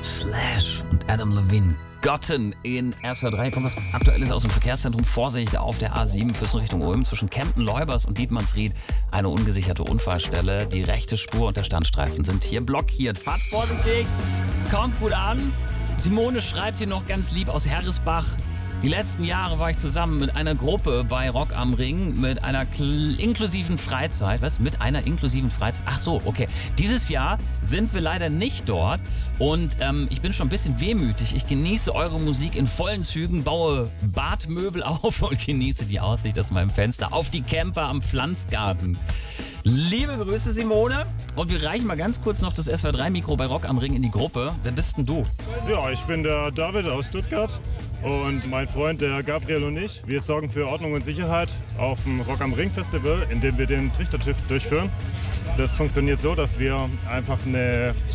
Slash und Adam Levine. Gotten in SWR3. Kommt was Aktuelles aus dem Verkehrszentrum. Vorsicht auf der A7 Füssen Richtung Ulm zwischen Kempten-Leubers und Dietmannsried. Eine ungesicherte Unfallstelle. Die rechte Spur und der Standstreifen sind hier blockiert. Fahrt vorsichtig. Kommt gut an. Simone schreibt hier noch ganz lieb aus Herresbach. Die letzten Jahre war ich zusammen mit einer Gruppe bei Rock am Ring mit einer inklusiven Freizeit. Was? Mit einer inklusiven Freizeit? Ach so, okay. Dieses Jahr sind wir leider nicht dort und ich bin schon ein bisschen wehmütig. Ich genieße eure Musik in vollen Zügen, baue Badmöbel auf und genieße die Aussicht aus meinem Fenster auf die Camper am Pflanzgarten. Liebe Grüße, Simone. Und wir reichen mal ganz kurz noch das SWR3-Mikro bei Rock am Ring in die Gruppe. Wer bist denn du? Ja, ich bin der David aus Stuttgart und mein Freund, der Gabriel und ich. Wir sorgen für Ordnung und Sicherheit auf dem Rock am Ring Festival, indem wir den Trichter-TÜV durchführen. Das funktioniert so, dass wir einfach eine